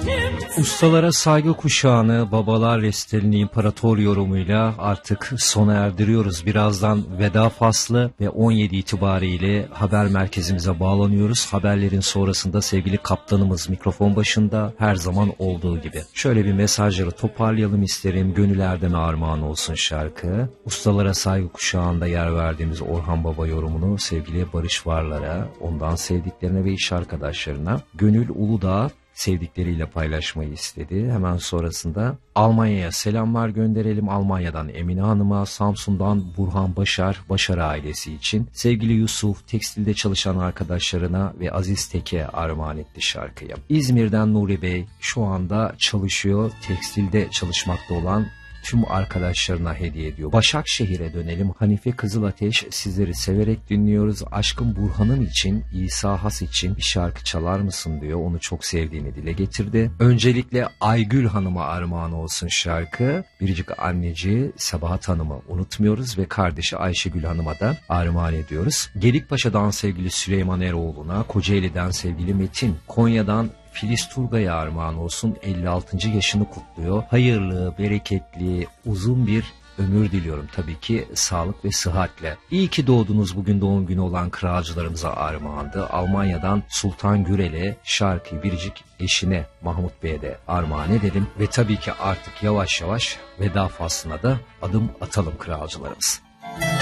Ustalara saygı kuşağını Babalar Restelini İmparator yorumuyla artık sona erdiriyoruz. Birazdan veda faslı ve 17 itibariyle haber merkezimize bağlanıyoruz. Haberlerin sonrasında sevgili kaptanımız mikrofon başında her zaman olduğu gibi. Şöyle bir mesajları toparlayalım isterim. Gönüllerden armağan olsun şarkı. Ustalara saygı kuşağında yer verdiğimiz Orhan Baba yorumunu sevgili Barış Varlar'a, ondan sevdiklerine ve iş arkadaşlarına, Gönül Uludağ sevdikleriyle paylaşmayı istedi. Hemen sonrasında Almanya'ya selamlar gönderelim. Almanya'dan Emine Hanım'a, Samsun'dan Burhan Başar ailesi için, sevgili Yusuf, tekstilde çalışan arkadaşlarına ve Aziz Tek'e armağan etti şarkıyı. İzmir'den Nuri Bey şu anda çalışıyor, tekstilde çalışmakta olan tüm arkadaşlarına hediye ediyor. Başakşehir'e dönelim. Hanife Kızılateş, sizleri severek dinliyoruz. Aşkım Burhan'ın için, İsa Has için bir şarkı çalar mısın diyor. Onu çok sevdiğini dile getirdi. Öncelikle Aygül Hanım'a armağan olsun şarkı. Biricik anneci Sabahat Hanım'ı unutmuyoruz ve kardeşi Ayşegül Hanım'a da armağan ediyoruz. Gedikpaşa'dan sevgili Süleyman Eroğlu'na, Kocaeli'den sevgili Metin, Konya'dan Filiz Turgay'a armağan olsun, 56. yaşını kutluyor. Hayırlı, bereketli, uzun bir ömür diliyorum tabii ki, sağlık ve sıhhatle. İyi ki doğdunuz, bugün doğum günü olan kralcılarımıza armağandı. Almanya'dan Sultan Gürel'e şarkıyı biricik eşine Mahmut Bey'e de armağan edelim. Ve tabii ki artık yavaş yavaş veda faslına da adım atalım kralcılarımız.